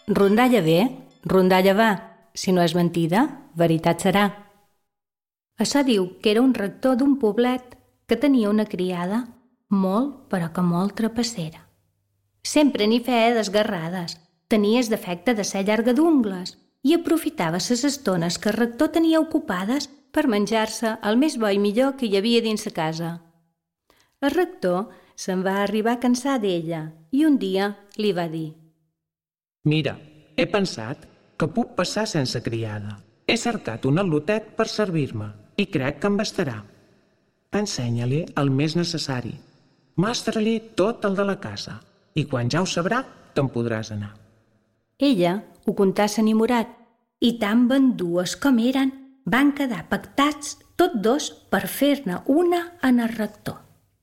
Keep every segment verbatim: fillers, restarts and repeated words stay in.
Rondalla ve, rondalla va. Si no és mentida, veritat serà. Això diu que era un rector d'un poblet que tenia una criada molt, però que molt trapassera. Sempre n'hi feia desgarrades, tenia el defecte de ser llarga d'ungles i aprofitava les estones que el rector tenia ocupades per menjar-se el més bo i millor que hi havia dins la casa. El rector se'n va arribar a cansar d'ella i un dia li va dir: «Mira, he pensat que puc passar sense criada. He cercat un al·lotet per servir-me i crec que em bastarà. Ensenya-li el més necessari. Mostra-li tot el de la casa i quan ja ho sabrà, te'n podràs anar». Ella ho contà s'enamorat i tan bandues com eren van quedar pactats tots dos per fer-ne una en el rector.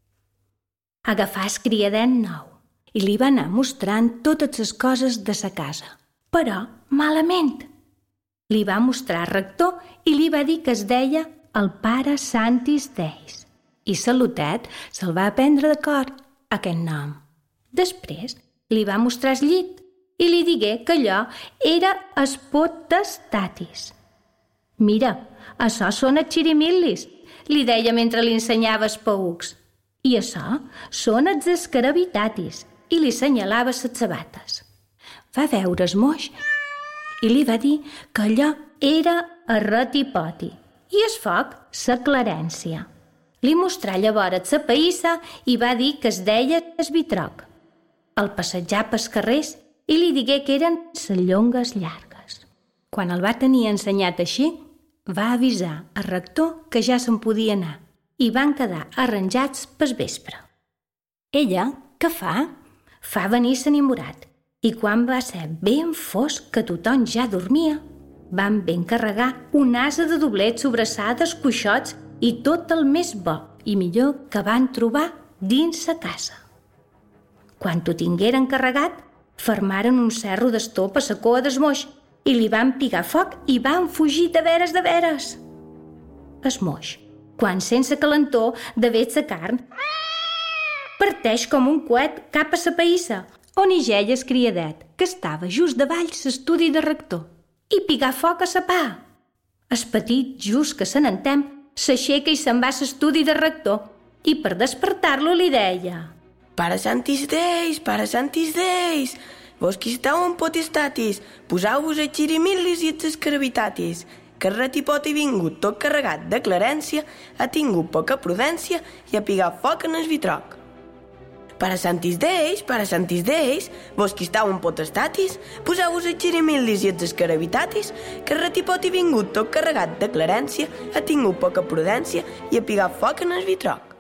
Agafà el criadet nou i li va anar mostrant totes les coses de sa casa, però malament. Li va mostrar al rector i li va dir que es deia el pare Santis Deis i Salutet se'l va aprendre de cor, aquest nom. Després li va mostrar el llit i li digué que allò era es potestatis. «Mira, això són els xirimil·lis», li deia mentre li ensenyava els paucs. «I això són els escarabitatis», i li senyalava les sabates. Va veure el moix i li va dir que allò era el retipoti i el foc la clarència. Li mostrà llavors la païssa i va dir que es deia el vitroc. El passejar pels carrers i li digué que eren les llongues llargues. Quan el va tenir ensenyat així, va avisar al rector que ja se'n podia anar i van quedar arranjats pel vespre. Ella, què fa? Fa venir s'enamorat i quan va ser ben fosc que tothom ja dormia, van ben carregar un asa de doblets, sobrassades, coixots i tot el més bo i millor que van trobar dins sa casa. Quan ho tingueren carregat, fermaren un cerro d'estop a la coa del moix i li van pigar foc i van fugir de veres de veres. El moix, quan sense calentor de vet sa carn, parteix com un coet cap a la païssa, on hi geia el criadet, que estava just davall l'estudi de rector, i pigar foc a sa pa. El petit, just que se n'entén, s'aixeca i se'n va a l'estudi de rector, i per despertar-lo li deia: «Pare Santis Deis, pare Santis Deis, vos qui esteu en potestatis, poseu-vos els xirimil·lis i els escarabitatis, que el retipot ha vingut tot carregat de clarència, ha tingut poca prudència i ha pigat foc en el vitroc. Pare Santis Deis, pare Santis Deis, vos qui esteu en potestatis, poseu-vos els xirimil·lis i els escarabitatis, que el retipot ha vingut tot carregat de clarència, ha tingut poca prudència i ha pigat foc en el vitroc».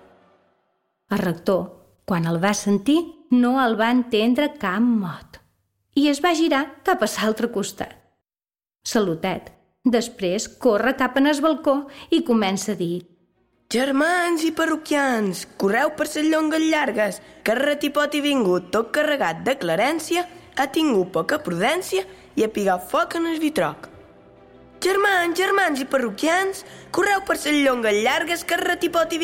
El rector, quan el va sentir, no el va entendre cap mot i es va girar cap a l'altre costat. Salutet, després corre cap en el balcó i comença a dir: «Germans i parroquians, correu per les llongues llargues, que el retipot ha vingut tot carregat de clarència, ha tingut poca prudència i ha pigat foc en el vitroc. Germans, germans i parroquians, correu per les llongues llargues, que el retipot ha